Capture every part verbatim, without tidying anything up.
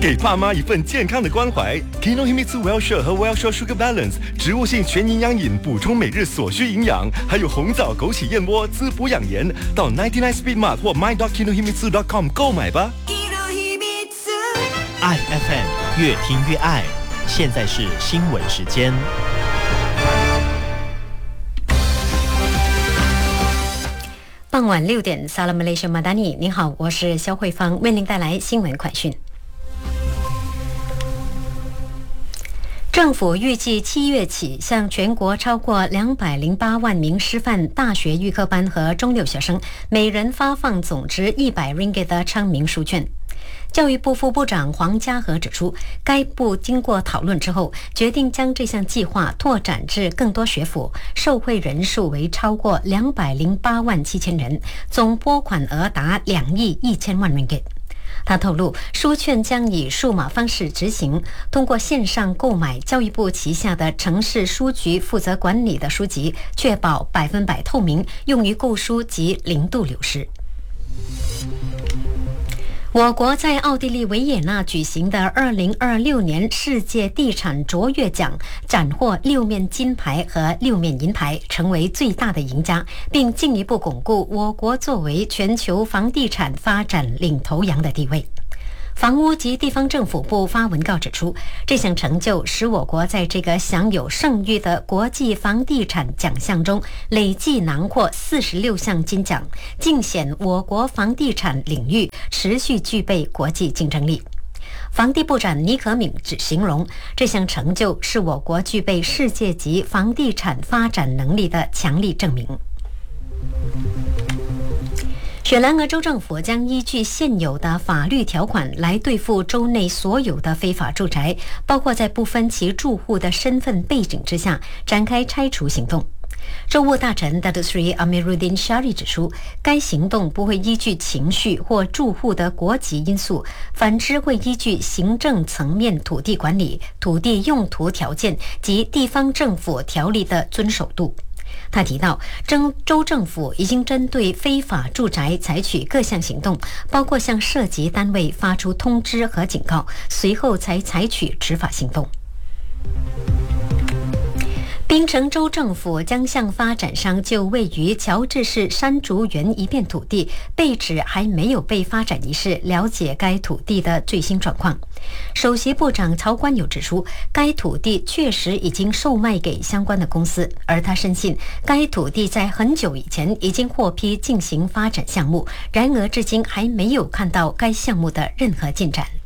给爸妈一份健康的关怀。Kinohimitsu Well-Share 和 Well-Share Sugar Balance 植物性全营养饮，补充每日所需营养，还有红枣枸杞燕窝滋补养颜。到 九十九 Speed Mart 或 my dot kinohimitsu dot com 购买吧。 爱 F M 越听越爱，现在是新闻时间。 傍晚六点 Salam Malaysia Madani， 您好，我是肖慧芳，为您带来新闻快讯。政府预计七月起向全国超过两百零八万名师范大学预科班和中六学生每人发放总值一百 ringgit 的昌明书券。教育部副部长黄家和指出，该部经过讨论之后，决定将这项计划拓展至更多学府，受惠人数为超过两百零八万七千人，总拨款额达两亿一千万 ringgit。他透露，书券将以数码方式执行，通过线上购买教育部旗下的城市书局负责管理的书籍，确保百分百透明，用于购书及零度流失。我国在奥地利维也纳举行的二零二六年世界地产卓越奖斩获六面金牌和六面银牌，成为最大的赢家，并进一步巩固我国作为全球房地产发展领头羊的地位。房屋及地方政府部发文告指出，这项成就使我国在这个享有盛誉的国际房地产奖项中累计囊获四十六项金奖，尽显我国房地产领域持续具备国际竞争力。房地部长倪可敏只形容，这项成就是我国具备世界级房地产发展能力的强力证明。雪兰莪州政府将依据现有的法律条款来对付州内所有的非法住宅，包括在不分其住户的身份背景之下展开拆除行动。州务大臣 Datuk Seri Amiruddin Syari 指出，该行动不会依据情绪或住户的国籍因素，反之会依据行政层面土地管理、土地用途条件及地方政府条例的遵守度。他提到，州政府已经针对非法住宅采取各项行动，包括向涉及单位发出通知和警告，随后才采取执法行动。槟城州政府将向发展商就位于乔治市山竹园一片土地被指还没有被发展一事了解该土地的最新状况。首席部长曹观友指出，该土地确实已经售卖给相关的公司，而他深信该土地在很久以前已经获批进行发展项目，然而至今还没有看到该项目的任何进展。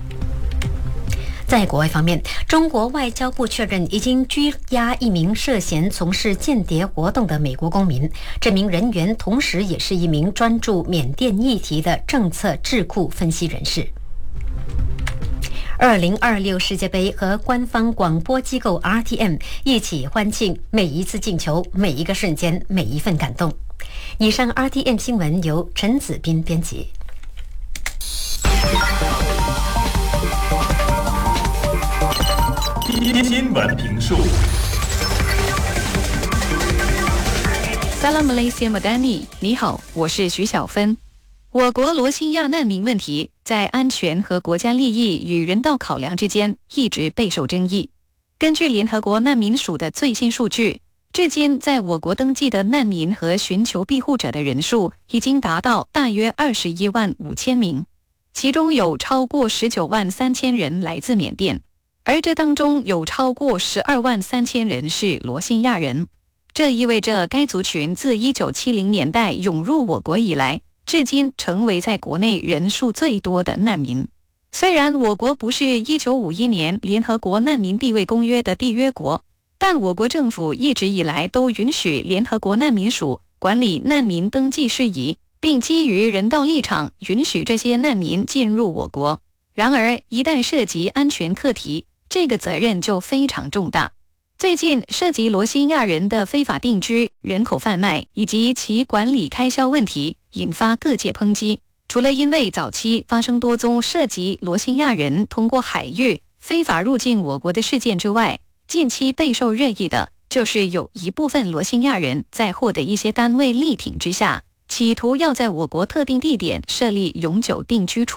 在国外方面，中国外交部确认已经拘押一名涉嫌从事间谍活动的美国公民，这名人员同时也是一名专注缅甸议题的政策智库分析人士。二零二六世界杯和官方广播机构 R T M 一起欢庆每一次进球、每一个瞬间、每一份感动。以上 R T M 新闻由陈子斌编辑。 新闻评述。 Salam Malaysia Madani， 你好，我是徐小芬。我国罗兴亚难民问题在安全和国家利益与人道考量之间一直备受争议。根据联合国难民署的最新数据，至今在我国登记的难民和寻求庇护者的人数已经达到大约二十一万五千名，其中有超过十九万三千人来自缅甸。而这当中有超过十二万三千人是罗兴亚人，这意味着该族群自一九七零年代涌入我国以来，至今成为在国内人数最多的难民。虽然我国不是一九五一年联合国难民地位公约的缔约国，但我国政府一直以来都允许联合国难民署管理难民登记事宜，并基于人道立场允许这些难民进入我国。然而，一旦涉及安全课题，这个责任就非常重大。最近涉及罗兴亚人的非法定居、人口贩卖以及其管理开销问题，引发各界抨击。除了因为早期发生多宗涉及罗兴亚人通过海域非法入境我国的事件之外，近期备受热议的就是有一部分罗兴亚人在获得一些单位力挺之下，企图要在我国特定地点设立永久定居处，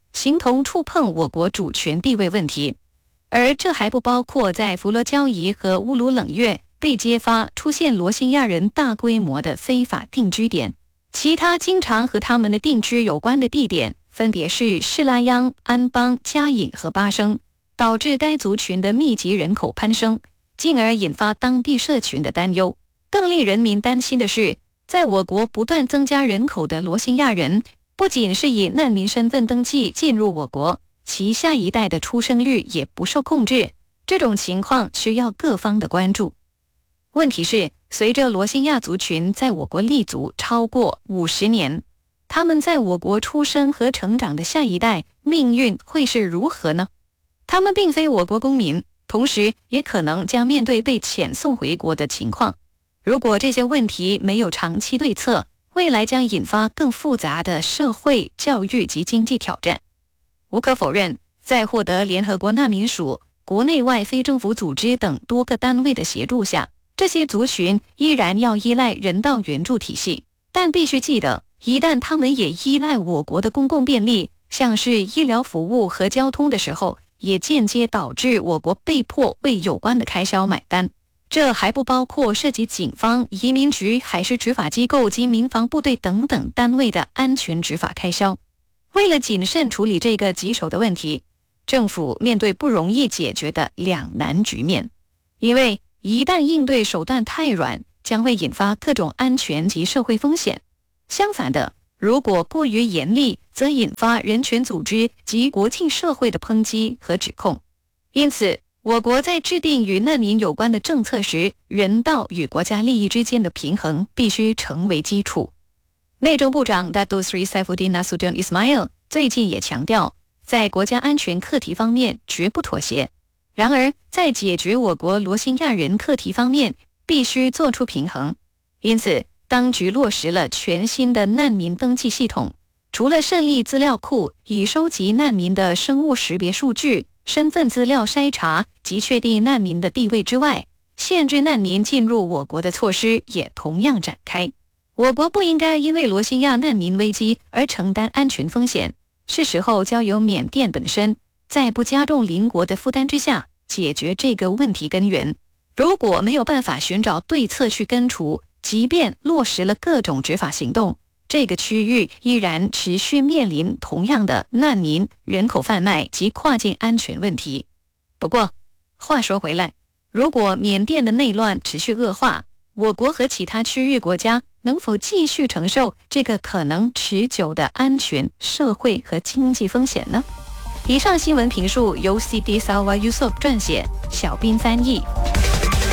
形同触碰我国主权地位问题。而这还不包括在佛罗交易和乌鲁冷月被揭发出现罗兴亚人大规模的非法定居点，其他经常和他们的定居有关的地点分别是士拉央、安邦、嘉颖和巴生，导致该族群的密集人口攀升，进而引发当地社群的担忧。更令人民担心的是，在我国不断增加人口的罗兴亚人，不仅是以难民身份登记进入我国，其下一代的出生率也不受控制，这种情况需要各方的关注。问题是，随着罗兴亚族群在我国立足超过五十年，他们在我国出生和成长的下一代命运会是如何呢？他们并非我国公民，同时也可能将面对被遣送回国的情况。如果这些问题没有长期对策，未来将引发更复杂的社会、教育及经济挑战。无可否认，在获得联合国难民署、国内外非政府组织等多个单位的协助下，这些族群依然要依赖人道援助体系，但必须记得，一旦他们也依赖我国的公共便利，像是医疗服务和交通的时候，也间接导致我国被迫为有关的开销买单。这还不包括涉及警方、移民局、海事执法机构及民防部队等等单位的安全执法开销。为了谨慎处理这个棘手的问题，政府面对不容易解决的两难局面。因为一旦应对手段太软，将会引发各种安全及社会风险。相反的，如果过于严厉，则引发人权组织及国际社会的抨击和指控。因此，我国在制定与难民有关的政策时，人道与国家利益之间的平衡必须成为基础。内政部长 Datuk Seri Saifuddin Nasution Ismail 最近也强调，在国家安全课题方面绝不妥协。然而，在解决我国罗兴亚人课题方面，必须做出平衡。因此，当局落实了全新的难民登记系统，除了设立资料库以收集难民的生物识别数据、身份资料筛查及确定难民的地位之外，限制难民进入我国的措施也同样展开。我国不应该因为罗兴亚难民危机而承担安全风险，是时候交由缅甸本身，在不加重邻国的负担之下，解决这个问题根源。如果没有办法寻找对策去根除，即便落实了各种执法行动，这个区域依然持续面临同样的难民、人口贩卖及跨境安全问题。不过，话说回来，如果缅甸的内乱持续恶化，我国和其他区域国家能否继续承受这个可能持久的安全、社会和经济风险呢？以上新闻评述由 C D Salwa Yusuf 撰写，小斌翻译。